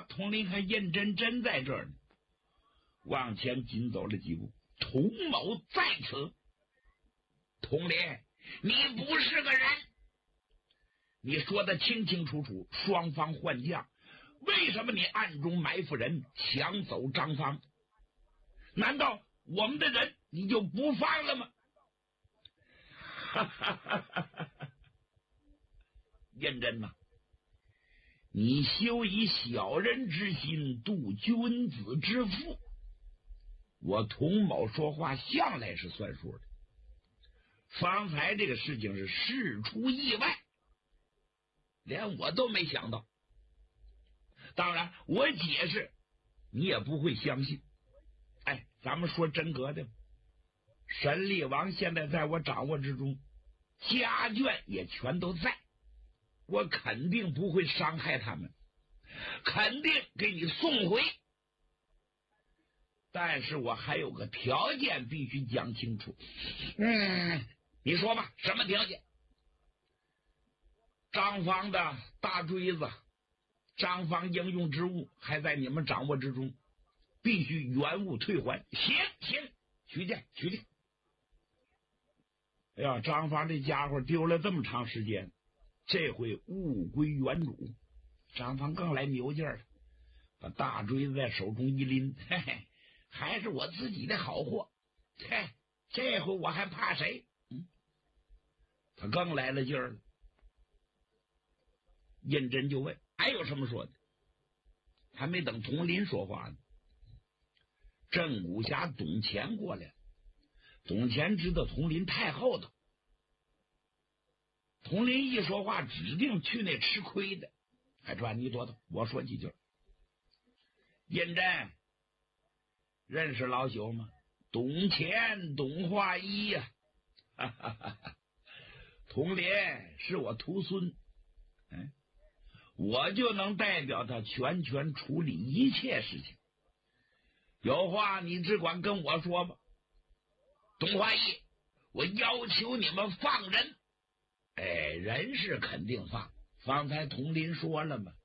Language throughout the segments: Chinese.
统领和胤禛真在这儿呢。往前紧走了几步，童某在此。统领，你不是个人，你说的清清楚楚，双方换将，为什么你暗中埋伏人，抢走张方？难道我们的人你就不放了吗？哈哈哈哈哈！胤禛呐，你休以小人之心度君子之腹。我童某说话向来是算数的，方才这个事情是事出意外，连我都没想到。当然我解释你也不会相信。哎，咱们说真格的，神力王现在在我掌握之中，家眷也全都在，我肯定不会伤害他们，肯定给你送回。但是我还有个条件必须讲清楚。你说吧，什么条件？张方的大锥子，张方应用之物还在你们掌握之中，必须原物退还。行，取见。哎呀，张方这家伙丢了这么长时间，这回物归原主。张方更来牛劲儿了，把大锥子在手中一拎，嘿嘿，还是我自己的好货，嘿，这回我还怕谁？他更来了劲儿了。胤禛就问：“还有什么说的？”还没等佟林说话呢，镇古侠董乾过来了。董乾知道佟林太厚道，佟林一说话，指定去那吃亏的。海川，你躲躲，我说几句。胤禛认识老朽吗？董乾，董化一呀，佟林是我徒孙，我就能代表他全权处理一切事情。有话你只管跟我说吧。董化一，我要求你们放人。人是肯定放，方才佟林说了嘛。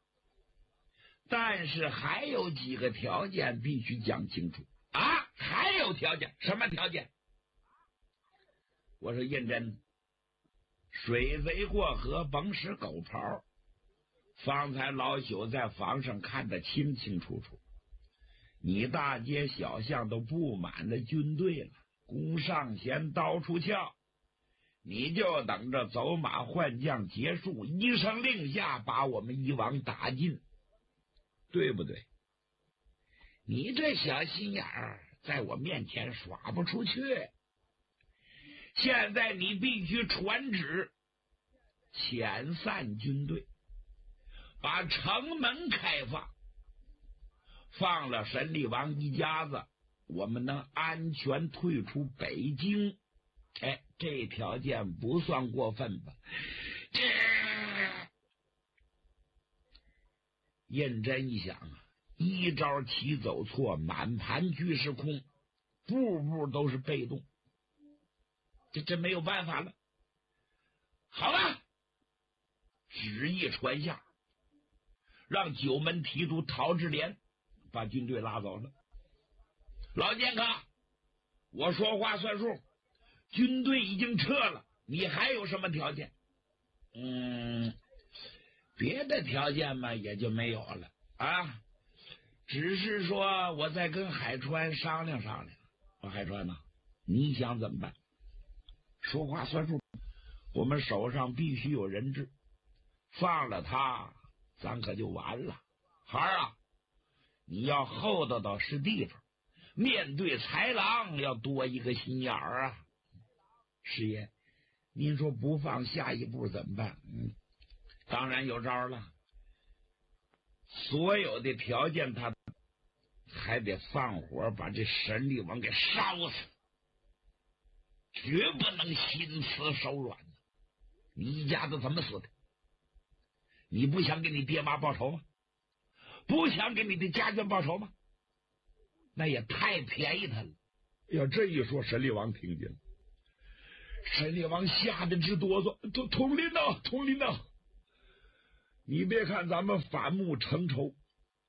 但是还有几个条件必须讲清楚啊！还有条件？什么条件？我说胤禛，水贼过河甭使狗刨。方才老朽在房上看得清清楚楚，你大街小巷都布满了军队了，弓上弦刀出鞘，你就等着走马换将结束，一声令下把我们一网打尽，对不对？你这小心眼儿在我面前耍不出去。现在你必须传旨遣散军队，把城门开放，放了神力王一家子，我们能安全退出北京。这条件不算过分吧？胤禛一想啊，一招棋走错，满盘俱是空，步步都是被动，这没有办法了。好了，旨意传下，让九门提督陶志廉把军队拉走了。老剑客，我说话算数，军队已经撤了，你还有什么条件？别的条件嘛也就没有了啊，只是说我再跟海川商量商量。说海川呐，你想怎么办？说话算数，我们手上必须有人质，放了他咱可就完了。孩儿啊，你要厚道到是地方，面对豺狼要多一个心眼儿啊。师爷，您说不放下一步怎么办？当然有招了，所有的条件他还得放火把这神力王给烧死，绝不能心慈手软。你一家子怎么死的？你不想给你爹妈报仇吗？不想给你的家眷报仇吗？那也太便宜他了。要这一说，神力王听见了，神力王吓得直哆嗦。统领呐，你别看咱们反目成仇，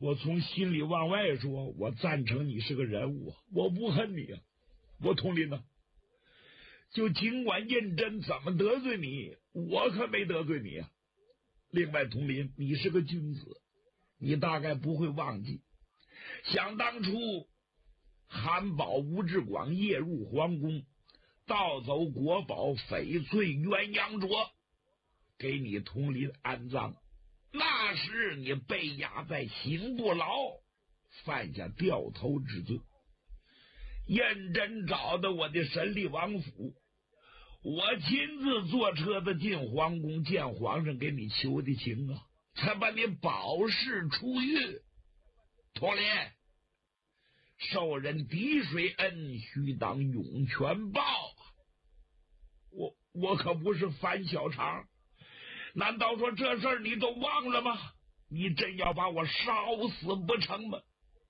我从心里往外说，我赞成你是个人物，我不恨你啊。我同林呢，就尽管胤禛怎么得罪你，我可没得罪你啊。另外，同林，你是个君子，你大概不会忘记，想当初韩宝、吴志广夜入皇宫，盗走国宝翡翠鸳鸯镯，给你同林安葬。那时你被押在刑部牢，犯下掉头之罪。胤禛找到我的审理王府，我亲自坐车子进皇宫见皇上，给你求的情啊，才把你保释出狱。同林，受人滴水恩，须当涌泉报。我可不是樊小肠，难道说这事儿你都忘了吗？你真要把我烧死不成吗？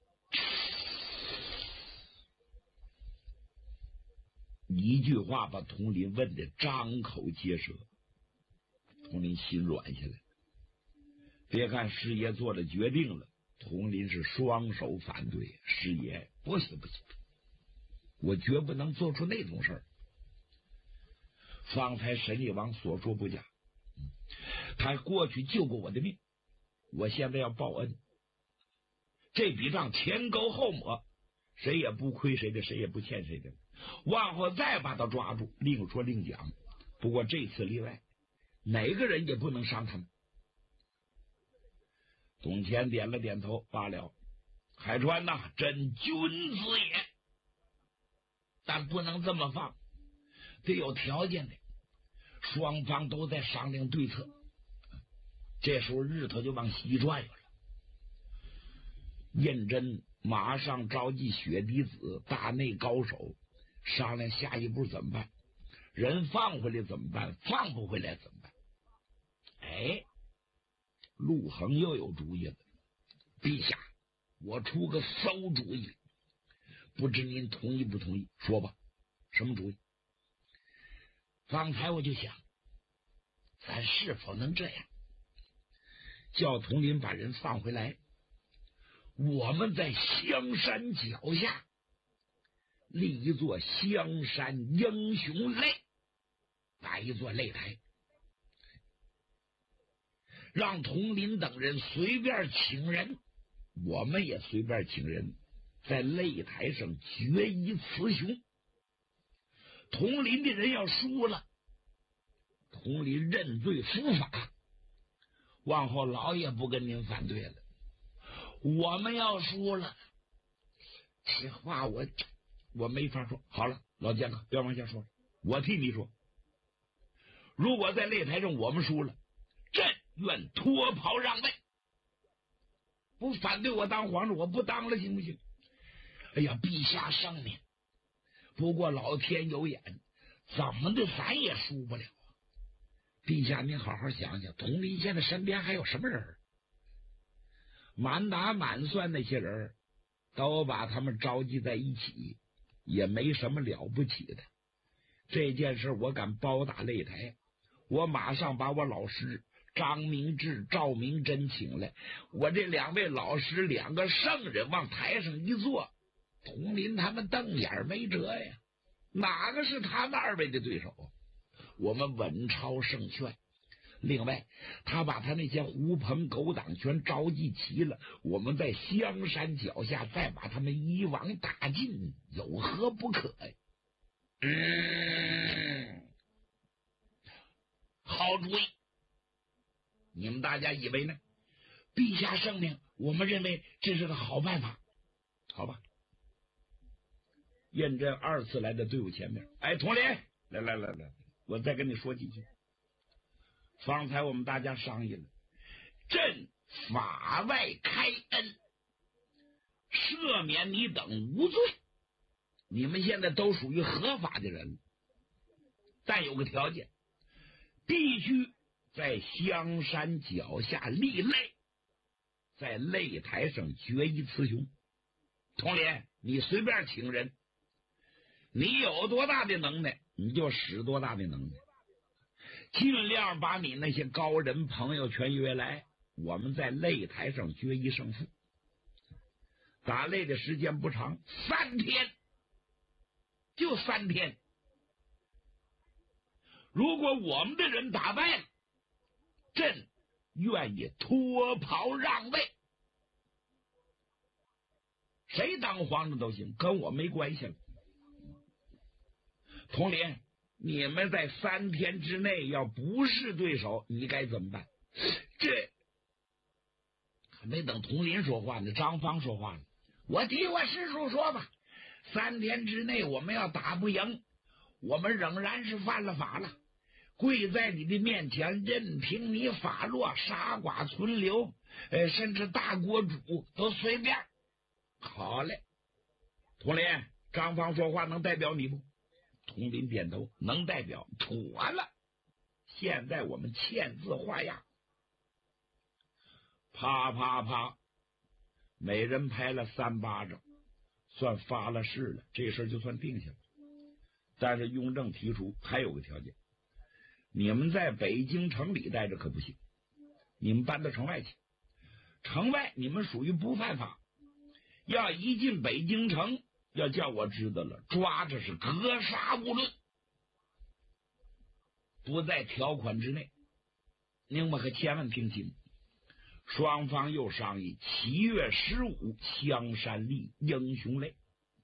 一句话把佟林问得张口结舌，佟林心软下来。别看师爷做了决定了，佟林是双手反对。师爷，不行，我绝不能做出那种事儿。方才沈厉王所说不假，他过去救过我的命，我现在要报恩。这笔账前沟后抹，谁也不亏谁的，谁也不欠谁的。往后再把他抓住，另说另讲。不过这次例外，哪个人也不能伤他们。董乾点了点头，罢了。海川呐，真君子也，但不能这么放，得有条件的。双方都在商量对策。这时候日头就往西转悠了。胤禛马上召集雪滴子大内高手，商量下一步怎么办。人放回来怎么办？放不回来怎么办？哎，陆衡又有主意了。陛下，我出个馊主意，不知您同意不同意？说吧，什么主意？方才我就想，咱是否能这样，叫佟林把人放回来，我们在香山脚下立一座香山英雄擂，摆一座擂台，让佟林等人随便请人，我们也随便请人，在擂台上决一雌雄。佟林的人要输了，佟林认罪伏法，往后老也不跟您反对了。我们要输了，这话我没法说。好了，老剑客，别往下说了，我替你说。如果在擂台上我们输了，朕愿脱袍让位，不反对我当皇上，我不当了，行不行？哎呀，陛下圣明，不过老天有眼，怎么的咱也输不了啊！陛下您好好想想，佟林现在身边还有什么人？满打满算那些人都把他们召集在一起，也没什么了不起的。这件事我敢包打擂台，我马上把我老师张明志、赵明真请来，我这两位老师，两个圣人往台上一坐，佟林他们瞪眼没辙呀，哪个是他们二位的对手？我们稳操胜券。另外，他把他那些狐朋狗党全召集齐了，我们在香山脚下再把他们一网打尽，有何不可呀？好主意，你们大家以为呢？陛下圣明，我们认为这是个好办法。好吧。胤禛二次来到队伍前面，哎，佟林，来，我再跟你说几句。方才我们大家商议了，朕法外开恩，赦免你等无罪，你们现在都属于合法的人，但有个条件，必须在香山脚下立擂，在擂台上决一雌雄。佟林，你随便请人，你有多大的能耐，你就使多大的能耐，尽量把你那些高人朋友全约来，我们在擂台上决一胜负。 打擂的时间不长，3天，就3天。如果我们的人打败了，朕愿意脱袍让位，谁当皇上都行，跟我没关系了。统领，你们在3天之内要不是对手，你该怎么办？这还没等统领说话呢，张方说话了。我替我师叔说吧，3天之内我们要打不赢，我们仍然是犯了法了，跪在你的面前，任凭你发落，杀剐存留，甚至大国主都随便。好嘞，统领，张方说话能代表你不？统领点头，能代表。妥了，现在我们签字画押。啪啪啪，每人拍了3巴掌，算发了誓了，这事就算定下了。但是雍正提出还有个条件，你们在北京城里待着可不行，你们搬到城外去。城外你们属于不犯法，要一进北京城，要叫我知道了，抓着是格杀勿论，不在条款之内。您们可千万听清。双方又商议7月15香山立英雄泪，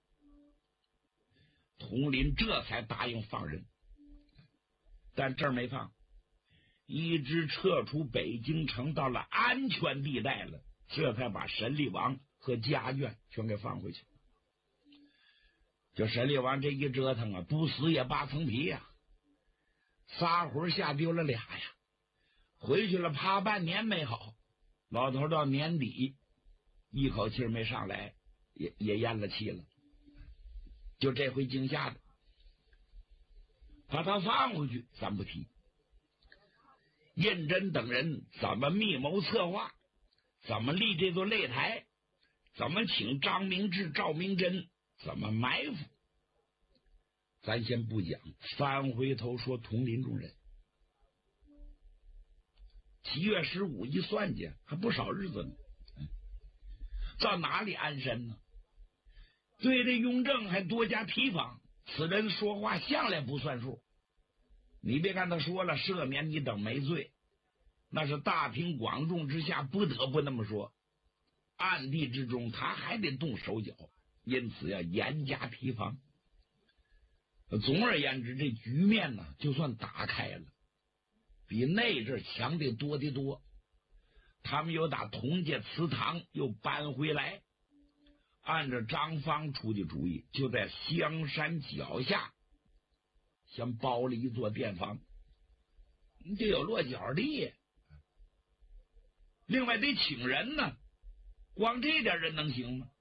统领这才答应放人。但这儿没放，一直撤出北京城到了安全地带了，这才把沈厉王和家眷全给放回去。就沈厉王这一折腾啊，不死也扒层皮呀，撒火下丢了俩呀，回去了爬半年没好，老头到年底一口气没上来，也咽了气了。就这回惊吓的，把他放回去咱不提。胤禛等人怎么密谋策划，怎么立这座擂台，怎么请张明志、赵明真，怎么埋伏，咱先不讲，翻回头说统领中人。7月15一算计，还不少日子呢，到哪里安身呢？对这雍正还多加提防，此人说话向来不算数。你别看他说了赦免你等没罪，那是大庭广众之下不得不那么说，暗地之中他还得动手脚，因此要严加提防。总而言之，这局面呢就算打开了，比那阵强得多得多。他们又打同界祠堂又搬回来，按照张方出的主意，就在香山脚下先包了一座殿房，你得有落脚地，另外得请人呢，光这点人能行吗？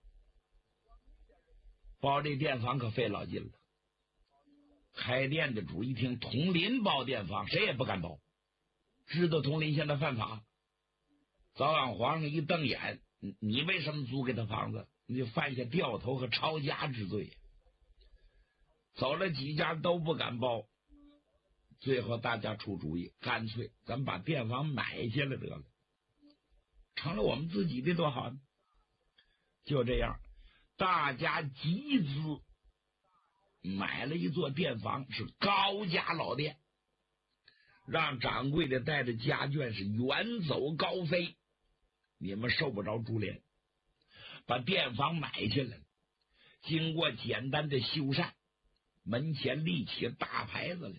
包这殿房可费老劲了。开店的主一听统领包殿房，谁也不敢包，知道统领现在犯法，早晚皇上一瞪眼，你为什么租给他房子？你就犯下掉头和抄家之罪。走了几家都不敢包，最后大家出主意，干脆咱们把店房买下来得了，成了我们自己的多好呢。就这样，大家集资买了一座店房，是高家老店，让掌柜的带着家眷是远走高飞，你们受不着株连。把店房买下来，经过简单的修缮，门前立起大牌子来，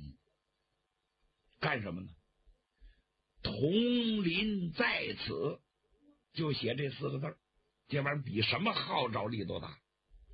干什么呢？统领在此，就写这4个字。这玩意儿比什么号召力都大，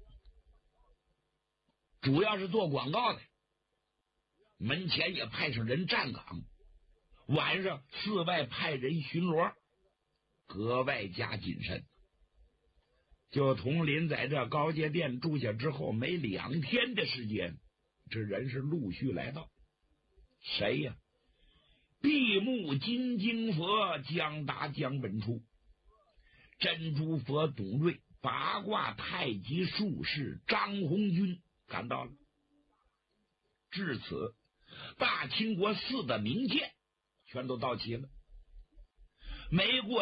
主要是做广告的，门前也派上人站岗，晚上4外派人巡逻，格外加谨慎。就统领在这高阶殿住下之后，没2天的时间，这人是陆续来到。谁呀？闭目金睛佛江达江本初，珍珠佛董瑞，八卦太极术士张红军赶到了。至此，大清国4的名剑全都到齐了。没过